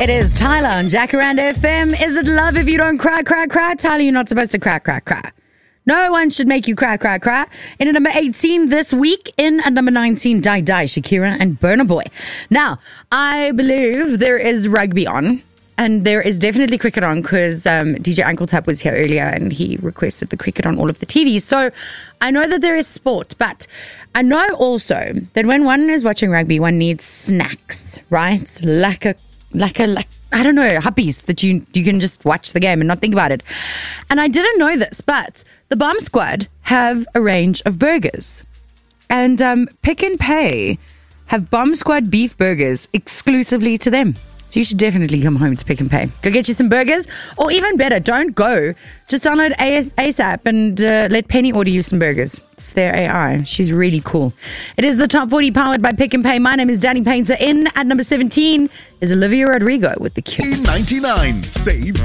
It is Tyler on Jacaranda FM. Is it love if you don't cry, cry, cry? Tyler, you're not supposed to cry, cry, cry. No one should make you cry, cry, cry. In at number 18 this week, in at number 19, Die Die, Shakira and Burna Boy. Now, I believe there is rugby on, and there is definitely cricket on because DJ Uncle Tap was here earlier and he requested the cricket on all of the TVs. So I know that there is sport, but I know also that when one is watching rugby, one needs snacks, right? Like I don't know, huppies that you can just watch the game and not think about it. And I didn't know this, but the Bomb Squad have a range of burgers. And Pick n Pay have Bomb Squad beef burgers exclusively to them. So you should definitely come home to Pick n Pay. Go get you some burgers, or even better, don't go. Just download ASAP and let Penny order you some burgers. It's their AI. She's really cool. It is the Top 40 powered by Pick n Pay. My name is Danny Painter. In at number 17 is Olivia Rodrigo with The Cure. 99. Save